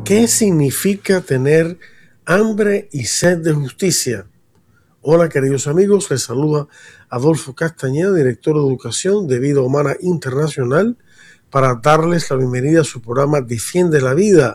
¿Qué significa tener hambre y sed de justicia? Hola queridos amigos, les saluda Adolfo Castañeda, director de Educación de Vida Humana Internacional, para darles la bienvenida a su programa Defiende la Vida,